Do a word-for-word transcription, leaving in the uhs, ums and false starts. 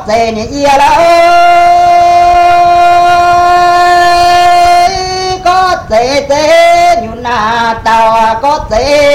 thể nhỉ ia là ơi có thể thế như na tàu có thể